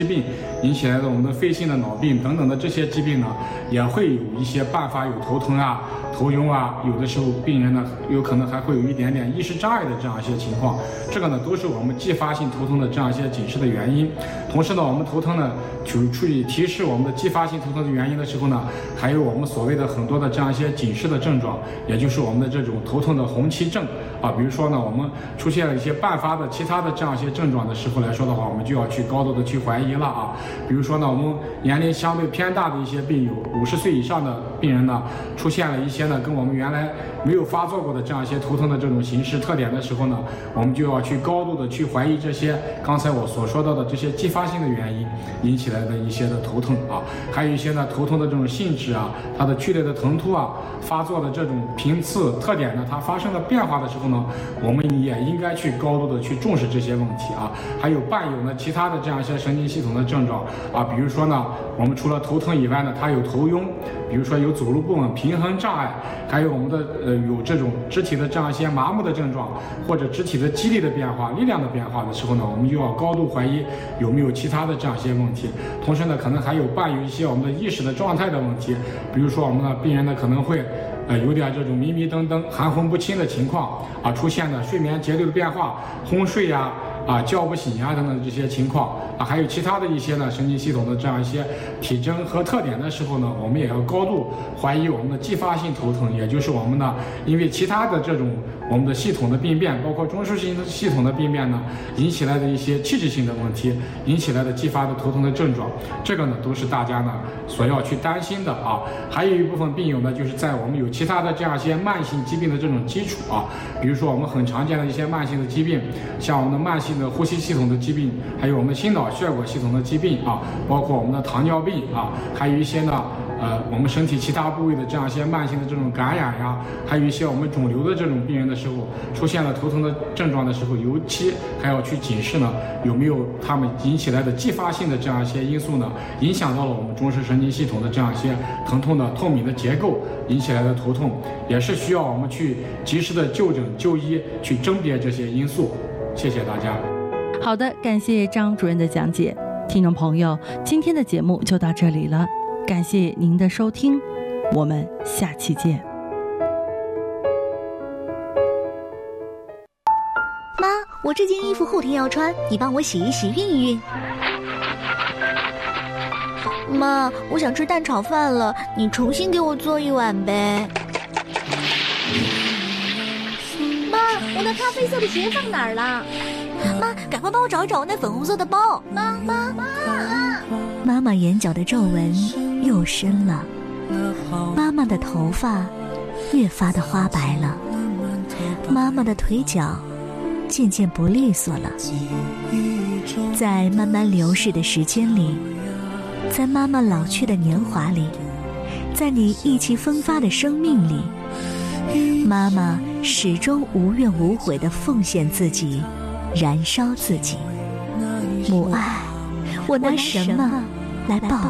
病引起来的我们的肺性的脑病等等的这些疾病呢，也会有一些伴发有头疼啊、头晕啊，有的时候病人呢有可能还会有一点点意识障碍的这样一些情况，这个呢都是我们继发性头疼的这样一些警示的原因。同时呢，我们头疼呢处理提示我们的继发性头疼的原因的时候呢，还有我们所谓的很多的这样一些警示的症状，也就是我们的这种头痛的红旗症啊，比如说呢，我们出现了一些伴发的其他的这样一些症状的时候来说的话，我们就要去高度的去怀疑了啊。比如说呢，我们年龄相对偏大的一些病友，50岁以上的病人呢，出现了一些呢跟我们原来没有发作过的这样一些头疼的这种形式特点的时候呢，我们就要去高度的去怀疑这些刚才我所说到的这些继发性的原因引起来的一些的头痛啊，还有一些呢头痛的这种性质啊，它的剧烈的疼痛啊，发作的这种频次特点呢，它发生了变化的时候呢，我们也应该去高度的去重视这些问题啊。还有伴有呢其他的这样一些神经系统的症状啊，比如说呢，我们除了头疼以外呢，它有头晕，比如说有走路不稳、平衡障碍，还有我们的有这种肢体的这样一些麻木的症状，或者肢体的肌力的变化、力量的变化的时候呢，我们就要高度怀疑有没有其他的这样一些问题。同时呢，可能还有伴有一些我们的意识的状态的问题，比如说我们的病人呢可能会有点这种迷迷瞪瞪、含混不清的情况啊，出现了睡眠节律的变化、昏睡呀、叫不醒呀等等这些情况啊，还有其他的一些呢神经系统的这样一些体征和特点的时候呢，我们也要高度怀疑我们的继发性头疼，也就是我们呢因为其他的这种我们的系统的病变，包括中枢性系统的病变呢引起来的一些器质性的问题，引起来的继发的头疼的症状，这个呢都是大家呢所要去担心的啊。还有一部分病友呢，就是在我们有其他的这样一些慢性疾病的这种基础啊，比如说我们很常见的一些慢性的疾病，像我们的慢性的呼吸系统的疾病，还有我们心脑血管系统的疾病啊，包括我们的糖尿病啊，还有一些呢我们身体其他部位的这样一些慢性的这种感染呀，还有一些我们肿瘤的这种病人的时候，出现了头疼的症状的时候，尤其还要去警示呢，有没有他们引起来的继发性的这样一些因素呢，影响到了我们中枢神经系统的这样一些疼痛的透明的结构，引起来的头痛，也是需要我们去及时的就诊就医，去甄别这些因素。谢谢大家。 好的，感谢张主任的讲解。听众朋友，今天的节目就到这里了，感谢您的收听，我们下期见。 妈，我这件衣服后天要穿，你帮我洗一洗熨一熨。妈，我想吃蛋炒饭了，你重新给我做一碗呗。 妈，我那咖啡色的鞋放哪儿了？ 妈，赶快帮我找一找我那粉红色的包。妈妈眼角的皱纹又深了，妈妈的头发越发的花白了，妈妈的腿脚渐渐不利索了。在慢慢流逝的时间里，在妈妈老去的年华里，在你意气风发的生命里，妈妈始终无怨无悔地奉献自己，燃烧自己。母爱，我拿什么来报